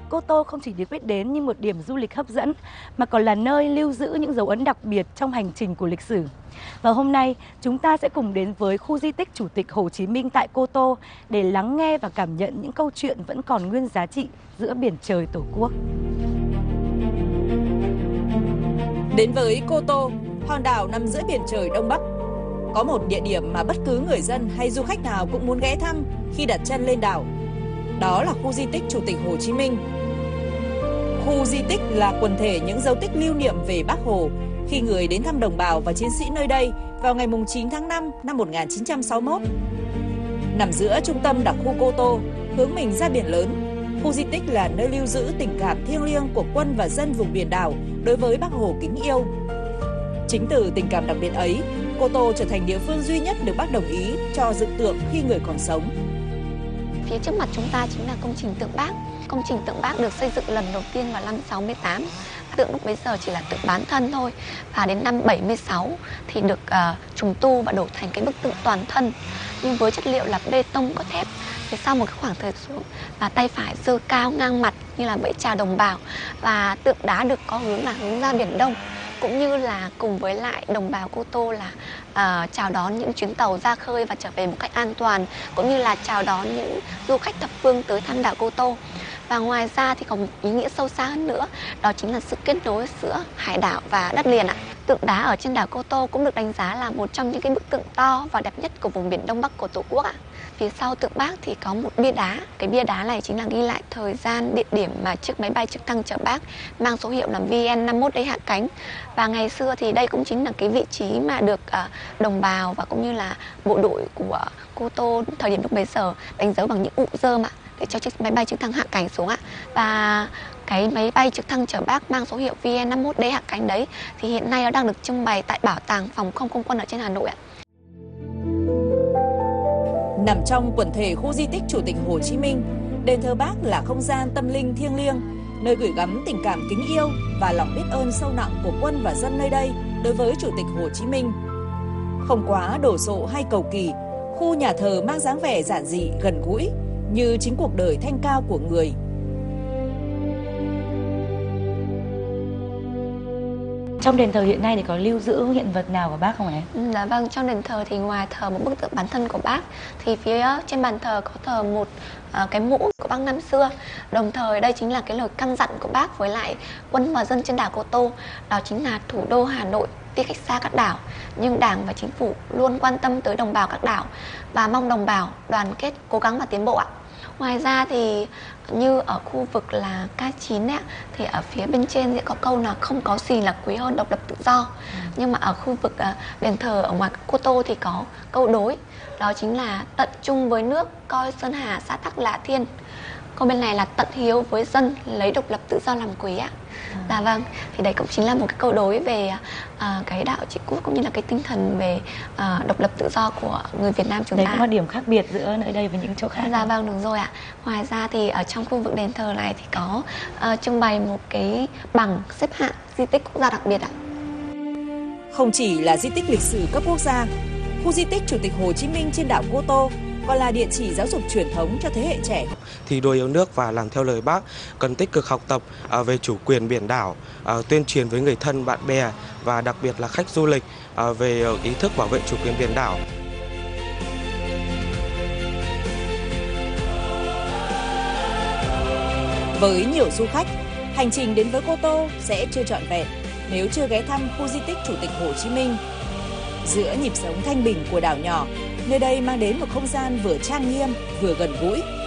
Cô Tô không chỉ được biết đến như một điểm du lịch hấp dẫn, mà còn là nơi lưu giữ những dấu ấn đặc biệt trong hành trình của lịch sử. Và hôm nay, chúng ta sẽ cùng đến với khu di tích Chủ tịch Hồ Chí Minh tại Cô Tô để lắng nghe và cảm nhận những câu chuyện vẫn còn nguyên giá trị giữa biển trời Tổ quốc. Đến với Cô Tô, hòn đảo nằm giữa biển trời Đông Bắc, có một địa điểm mà bất cứ người dân hay du khách nào cũng muốn ghé thăm khi đặt chân lên đảo. Đó là khu di tích Chủ tịch Hồ Chí Minh. Khu di tích là quần thể những dấu tích lưu niệm về Bác Hồ khi người đến thăm đồng bào và chiến sĩ nơi đây vào ngày 9 tháng 5 năm 1961. Nằm giữa trung tâm đặc khu Cô Tô, hướng mình ra biển lớn, khu di tích là nơi lưu giữ tình cảm thiêng liêng của quân và dân vùng biển đảo đối với Bác Hồ kính yêu. Chính từ tình cảm đặc biệt ấy, Cô Tô trở thành địa phương duy nhất được Bác đồng ý cho dựng tượng khi người còn sống. Phía trước mặt chúng ta chính là công trình tượng Bác. Công trình tượng Bác được xây dựng lần đầu tiên vào năm 68. Tượng lúc bấy giờ chỉ là tượng bán thân thôi. Và đến năm 76 thì được trùng tu và đổi thành cái bức tượng toàn thân. Nhưng với chất liệu là bê tông có thép. Thì sau một cái khoảng thời gian và tay phải giơ cao ngang mặt như là vẫy chào đồng bào. Và tượng đá được có hướng là hướng ra Biển Đông. Cũng như là cùng với lại đồng bào Cô Tô là chào đón những chuyến tàu ra khơi và trở về một cách an toàn, cũng như là chào đón những du khách thập phương tới thăm đảo Cô Tô. Và ngoài ra thì còn một ý nghĩa sâu xa hơn nữa, đó chính là sự kết nối giữa hải đảo và đất liền ạ. Tượng đá ở trên đảo Cô Tô cũng được đánh giá là một trong những cái bức tượng to và đẹp nhất của vùng biển Đông Bắc của Tổ quốc ạ. Phía sau tượng Bác thì có một bia đá. Cái bia đá này chính là ghi lại thời gian, địa điểm mà chiếc máy bay trực thăng chở Bác mang số hiệu là VN-51 đấy hạ cánh. Và ngày xưa thì đây cũng chính là cái vị trí mà được đồng bào và cũng như là bộ đội của Cô Tô thời điểm lúc bấy giờ đánh dấu bằng những ụ rơm ạ, để cho chiếc máy bay trực thăng hạ cánh xuống ạ. Và cái máy bay trực thăng chở Bác mang số hiệu VN-51 đấy hạ cánh đấy thì hiện nay nó đang được trưng bày tại Bảo tàng Phòng không Không quân ở trên Hà Nội ạ. Nằm trong quần thể khu di tích Chủ tịch Hồ Chí Minh, đền thờ Bác là không gian tâm linh thiêng liêng, nơi gửi gắm tình cảm kính yêu và lòng biết ơn sâu nặng của quân và dân nơi đây đối với Chủ tịch Hồ Chí Minh. Không quá đồ sộ hay cầu kỳ, khu nhà thờ mang dáng vẻ giản dị, gần gũi như chính cuộc đời thanh cao của người. Trong đền thờ hiện nay thì có lưu giữ hiện vật nào của Bác không ạ? Dạ vâng, trong đền thờ thì ngoài thờ một bức tượng bán thân của Bác thì phía trên bàn thờ có thờ một cái mũ của Bác năm xưa. Đồng thời đây chính là cái lời căn dặn của Bác với lại quân và dân trên đảo Cô Tô. Đó chính là thủ đô Hà Nội tuy cách xa các đảo, nhưng Đảng và Chính phủ luôn quan tâm tới đồng bào các đảo và mong đồng bào đoàn kết, cố gắng và tiến bộ ạ. Ngoài ra thì như ở khu vực là K9 ấy, thì ở phía bên trên sẽ có câu là không có gì là quý hơn độc lập tự do. Nhưng mà ở khu vực đền thờ ở ngoài Cô Tô thì có câu đối, đó chính là tận chung với nước, coi sơn hà xã tắc là thiên. Câu bên này là tận hiếu với dân, lấy độc lập tự do làm quý ạ. Dạ vâng, thì đấy cũng chính là một cái câu đối về cái đạo trị quốc cũng như là cái tinh thần về độc lập tự do của người Việt Nam chúng ta. Đấy cũng là điểm khác biệt giữa nơi đây với những chỗ khác. Dạ vâng, đúng rồi ạ. Ngoài ra thì ở trong khu vực đền thờ này thì có trưng bày một cái bằng xếp hạng di tích quốc gia đặc biệt ạ. Không chỉ là di tích lịch sử cấp quốc gia, khu di tích Chủ tịch Hồ Chí Minh trên đảo Cô Tô còn là địa chỉ giáo dục truyền thống cho thế hệ trẻ. Thì đua yêu nước và làm theo lời Bác, cần tích cực học tập về chủ quyền biển đảo, tuyên truyền với người thân, bạn bè và đặc biệt là khách du lịch về ý thức bảo vệ chủ quyền biển đảo. Với nhiều du khách, hành trình đến với Cô Tô sẽ chưa trọn vẹn nếu chưa ghé thăm khu di tích Chủ tịch Hồ Chí Minh. Giữa nhịp sống thanh bình của đảo nhỏ, nơi đây mang đến một không gian vừa trang nghiêm, vừa gần gũi,